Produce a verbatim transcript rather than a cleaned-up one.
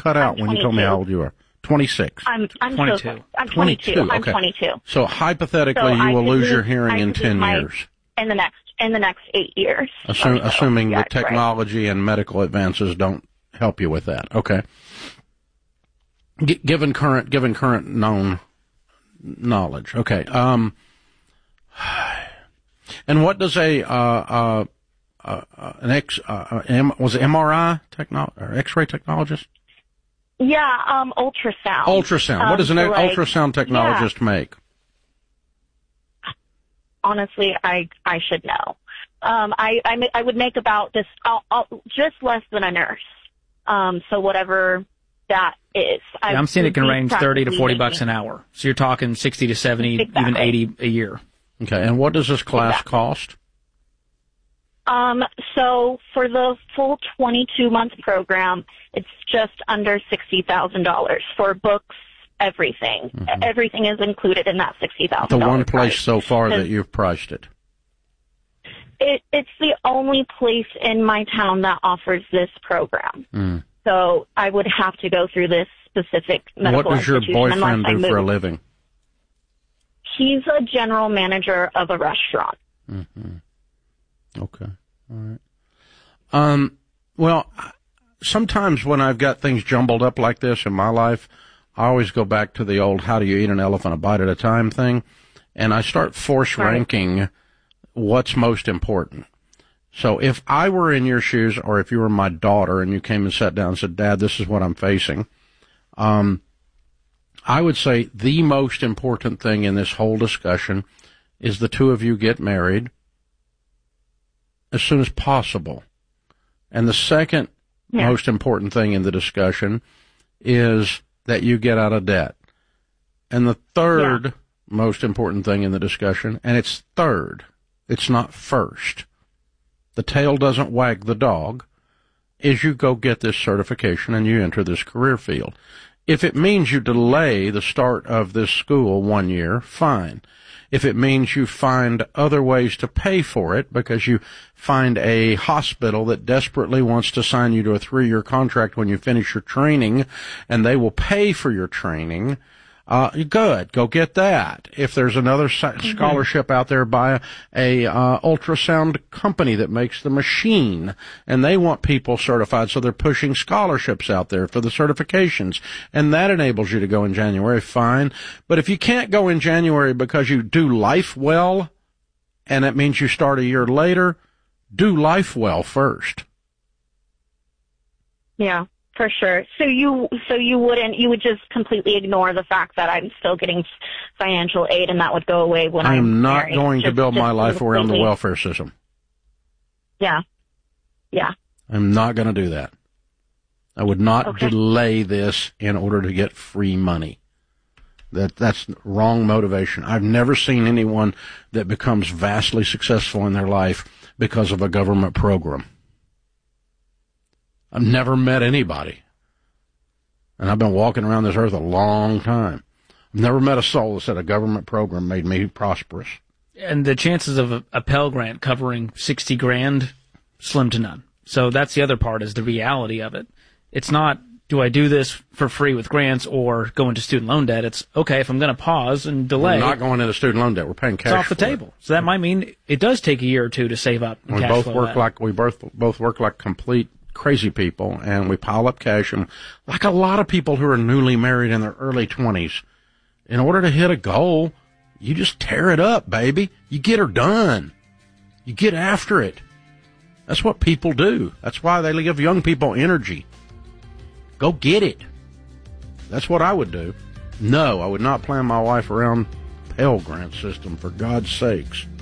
cut out when you told me how old you are. twenty-six. I'm, I'm twenty-two. So, I'm twenty-two. twenty-two. I'm Okay. twenty-two. So hypothetically, So you I will could lose lose- your hearing I in could lose ten my- years. In the next, in the next eight years. Assume, or so. assuming Yeah, the technology and medical advances don't help you with that. Okay. G- given current, given current known knowledge. Okay. Um, and what does a, uh, uh, uh, uh an X, uh, M, was it M R I techno, or X-ray technologist? Yeah, um, ultrasound. Ultrasound. Um, what does an so like, ultrasound technologist yeah. make? Honestly, I I should know. Um, I I, ma- I would make about this I'll, I'll, just less than a nurse. Um, so whatever that is. I Yeah, I'm seeing it can would be range thirty to forty practically bucks an hour. So you're talking sixty to seventy, Exactly. even eighty a year. Okay. And what does this class Exactly. cost? Um, so for the full twenty-two month program, it's just under sixty thousand dollars for books, everything. Mm-hmm. Everything is included in that sixty thousand The dollars. one place price. so far that Because you've priced it. It, it's the only place in my town that offers this program. Mm. So I would have to go through this specific medical What does your institution unless boyfriend I do for a move. living? He's a general manager of a restaurant. Mm-hmm. Okay. All right. Um, well, sometimes when I've got things jumbled up like this in my life, I always go back to the old how do you eat an elephant a bite at a time thing, and I start force Right. ranking what's most important. So if I were in your shoes, or if you were my daughter and you came and sat down and said, Dad, this is what I'm facing, um, I would say the most important thing in this whole discussion is the two of you get married as soon as possible. And the second Yeah. most important thing in the discussion is that you get out of debt. And the third Yeah. most important thing in the discussion, and it's third, it's not first, the tail doesn't wag the dog, is you go get this certification and you enter this career field. If it means you delay the start of this school one year, fine. If it means you find other ways to pay for it because you find a hospital that desperately wants to sign you to a three-year contract when you finish your training and they will pay for your training, uh, good. Go get that. If there's another scholarship out there by a, uh, ultrasound company that makes the machine and they want people certified, so they're pushing scholarships out there for the certifications, and that enables you to go in January, fine. But if you can't go in January because you do life well, and it means you start a year later, do life well first. Yeah, for sure. So you, so you wouldn't, you would just completely ignore the fact that I'm still getting financial aid, and that would go away when I I'm am not married. going to Just- build just my life around the completely- welfare system. Yeah, yeah. I'm not going to do that. I would not Okay. delay this in order to get free money. That that's wrong motivation. I've never seen anyone that becomes vastly successful in their life because of a government program. I've never met anybody. And I've been walking around this earth a long time. I've never met a soul that said a government program made me prosperous. And the chances of a, a Pell Grant covering sixty grand, slim to none. So that's the other part, is the reality of it. It's not, do I do this for free with grants or go into student loan debt? It's, okay, if I'm going to pause and delay, We're not going into student loan debt. We're paying cash it's off the for it. table. So that might mean it does take a year or two to save up and We cash both flow work that. like we both both work like complete crazy people, and we pile up cash. And like a lot of people who are newly married in their early twenties, in order to hit a goal, you just tear it up, baby. You get her done. You get after it. That's what people do. That's why they give young people energy. Go get it. That's what I would do. No, I would not plan my life around Pell Grant system, for God's sakes.